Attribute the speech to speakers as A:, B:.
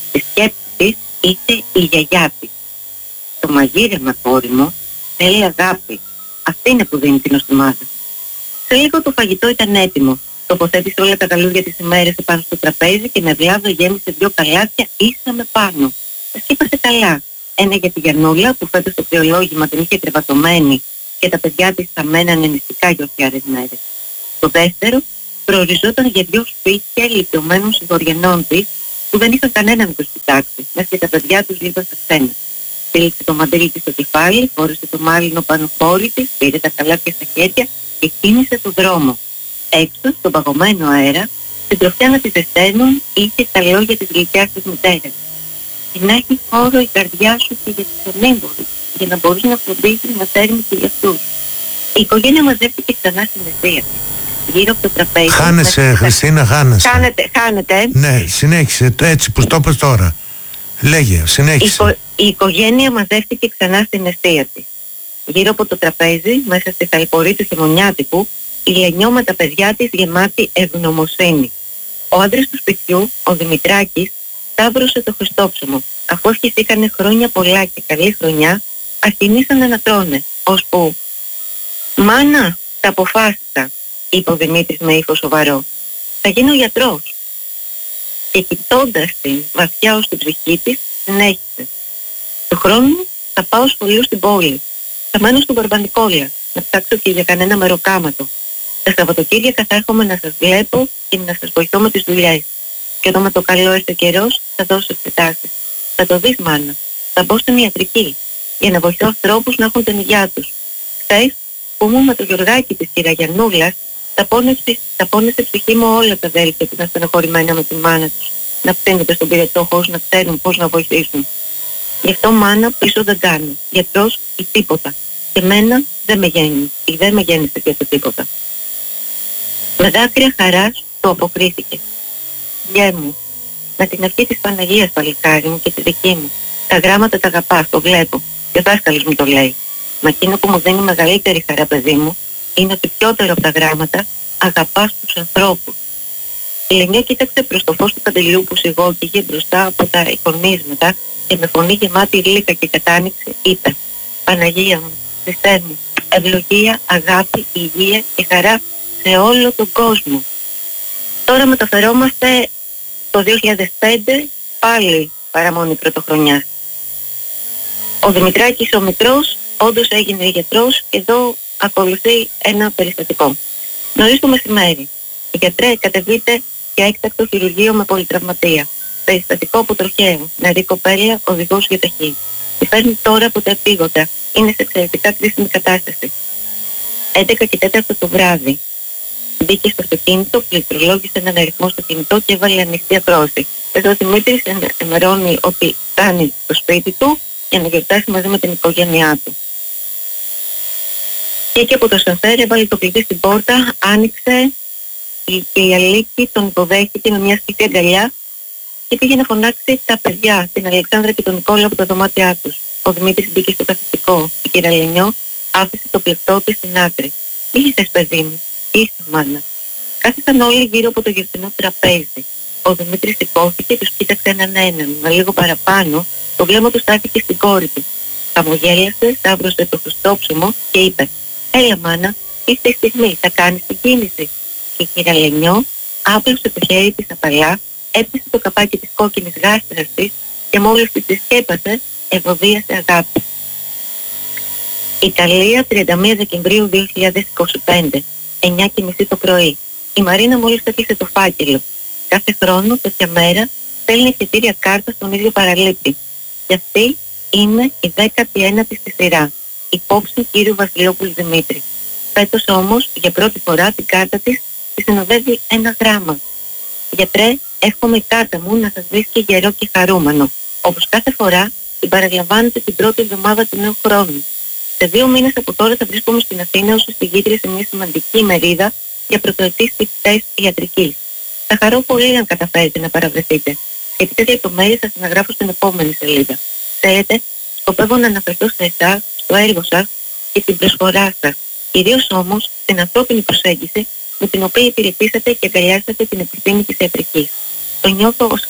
A: Στη σκέψη της είχε η γιαγιά της. Το μαγείρεμα, κόρη μου, θέλει αγάπη. Αυτή είναι που δίνει την νοστιμάδα. Σε λίγο το φαγητό ήταν έτοιμο. Τοποθέτησε όλα τα καλούδια της ημέρας επάνω στο τραπέζι και με βλάβο γέμισε 2 καλάθια ίσα με πάνω. Τα σκύπασε καλά. Ένα για τη Γιαννούλα που φέτος το κρυολόγημα την είχε τρεβατωμένη και τα παιδιά της θα μένανε νηστικά γιορτιάρες μέρες. Το δεύτερο προοριζόταν για 2 σπίτια ηλικιωμένων συγχωριανών της που δεν είχαν κανέναν να τους κοιτάξει, μέσα και τα παιδιά τους λείπαν στα ξένα. Τύλιξε το μαντίλι της στο κεφάλι, φόρεσε το μάλινο πανοφόρι της, πήρε τα καλάθια στα χέρια και κίνησε τον δρόμο. Έξω, στον παγωμένο αέρα, στην τροφιά να τη ζεσταίνουν, είχε τα λόγια της γλυκιάς της μητέρας. «Να έχει χώρο η καρδιά σου και για τους ανήμπορους, για να μπορείς να φροντίσεις να φέρνεις και για αυτούς». Η οικογένεια μαζεύτηκε ξανά στην αιστεία. Γύρω από το τραπέζι.
B: Χάνεσαι, Χριστίνα, χάνεσαι.
A: Χάνετε.
B: Ναι, συνέχισε, έτσι που το είπες τώρα. Λέγε, συνέχισε.
A: Η οικογένεια μαζεύτηκε ξανά στην αιστεία της. Γύρω από το τραπέζι, μέσα στη θαλπορή του χειμωνιάτικου, η Λενιό με τα παιδιά της γεμάτη ευγνωμοσύνη. Ο άντρας του σπιτιού, ο Δημητράκης, σταύρωσε το Χριστόψωμο. Αφού ευχηθήκανε χρόνια πολλά και καλή χρονιά, αρχινήσανε να τρώνε, ώσπου «Μάνα, τα αποφάσισα», είπε ο Δημήτρης με ύφος σοβαρό. «Θα γίνω γιατρός». Και κοιτώντας την βαθιά ως την ψυχή της, συνέχισε. «Του χρόνου θα πάω σχολείο στην πόλη. Θα μένω στον Βαρβανικόλα, να ψάξω και για κανένα μεροκάματο. Τα Σαββατοκύριακα θα έρχομαι να σας βλέπω και να σας βοηθώ με τις δουλειές. Και όταν με το καλό έρθει ο καιρός, θα δώσω εξετάσεις. Θα το δεις, μάνα. Θα μπω στην ιατρική, για να βοηθώ ανθρώπους να έχουν την υγεία τους. Χθες, που ήμουν με το Γιωργάκι της κυρία Γιαννούλας, τα πόνεσε ψυχή μου όλα τα αδέλφια που ήταν στενοχωρημένα με τη μάνα τους, να ψήνονται στον πυρετό χωρίς να ξέρουν πώς να βοηθήσουν. Γι' αυτό, μάνα, πίσω δεν κάνω. Γιατρός ή τίποτα. Και μένα δεν με γέννησε και το τίποτα». Με δάκρυα χαράς του αποκρίθηκε. «Γιέ μου, με την ευχή της Παναγίας, παλικάρι μου, και τη δική μου. Τα γράμματα τα αγαπάς, το βλέπω. Και ο δάσκαλος μου το λέει. Μα εκείνο που μου δίνει μεγαλύτερη χαρά, παιδί μου, είναι ότι πιότερο από τα γράμματα αγαπάς τους ανθρώπους». Η Λενιό κοίταξε προς το φως του καντελιού που σιγόκυγε μπροστά από τα εικονίσματα και με φωνή γεμάτη γλύκα και κατάνοιξη είπε «Παναγία μου, Χριστέ μου, ευλογία, αγάπη, υγεία και χαρά σε όλο τον κόσμο». Τώρα μεταφερόμαστε το 2005, πάλι παραμονή πρωτοχρονιά. Ο Δημητράκης ο μικρός όντως έγινε γιατρός και εδώ ακολουθεί ένα περιστατικό. Νωρίς το μεσημέρι, η γιατρέ, κατεβείτε για έκτακτο χειρουργείο με πολυτραυματία. Περιστατικό από τροχαίο, νεαρή κοπέλα, οδηγός για ταχύ. Τη φέρνει τώρα από τα επίγοντα. Είναι σε εξαιρετικά κρίσιμη κατάσταση. 11 και 4 το βράδυ. Μπήκε στο αυτοκίνητο, πληκτρολόγησε έναν αριθμό στο κινητό και έβαλε ανοιχτή ακρόαση. Εδώ ο Δημήτρης ενημερώνει ότι φτάνει στο σπίτι του για να γιορτάσει μαζί με την οικογένειά του. Βγήκε από το σανσέρ, έβαλε το κλειδί στην πόρτα, άνοιξε και η Αλίκη τον υποδέχτηκε με μια σπιτή αγκαλιά και πήγε να φωνάξει τα παιδιά, την Αλεξάνδρα και τον Νικόλα, από τα δωμάτια τους. Ο Δημήτρης μπήκε στο καθιστικό. Η κυρία Λενιό άφησε το πλεκτό της στην άκρη. «Τι είσαι, παιδί μου?» «Είσαι, μάνα». Κάθισαν όλοι γύρω από το γευστινό τραπέζι. Ο Δημήτρης σηκώθηκε, τους κοίταξε έναν, με λίγο παραπάνω, το βλέμμα του στάθηκε στην κόρη του. Χαμογέλασε, σταύρωσε το Χριστόψωμο και είπε «Έλα, μάνα, είστε η στιγμή, θα κάνεις την κίνηση». Και η κυρία Λενιό άπλωσε το χέρι της απαλά, έπιασε το καπάκι της κόκκινης γάστρας της και μόλις τη σκέπασε, ευωδίασε αγάπη. Ιταλία, 31 Δεκεμβρίου 2025, 9:30 το πρωί. Η Μαρίνα μόλις έκλεισε το φάκελο. Κάθε χρόνο, τέτοια μέρα, στέλνει εισιτήρια κάρτα στον ίδιο παραλήπτη. Και αυτή είναι η 19η στη σειρά, υπόψη κύριου Βασιλόπουλου Δημήτρη. Φέτος όμως, για πρώτη φορά, την κάρτα της τη συνοδεύει ένα γράμμα. «Γιατρέ, εύχομαι η κάρτα μου να σας βρίσκει γερό και χαρούμενο. Όπως κάθε φορά, την παραλαμβάνετε την πρώτη εβδομάδα του νέου χρόνου. Σε 2 μήνες από τώρα θα βρίσκομαι στην Αθήνα ως εισηγήτρια σε μια σημαντική ημερίδα για πρωτοετής φοιτητές ιατρικής. Θα χαρώ πολύ αν καταφέρετε να παραβρεθείτε. Σχετικές λεπτομέρειες θα σας αναγράφω στην επόμενη σελίδα. Ξέρετε, σκοπεύω να αναφερθώ σε εσάς, στο έργο σας και την προσφορά σας. Κυρίως όμως στην ανθρώπινη προσέγγιση με την οποία υπηρετήσατε και αγκαλιάσατε την επιστήμη της ιατρικής. Το νιώθω ως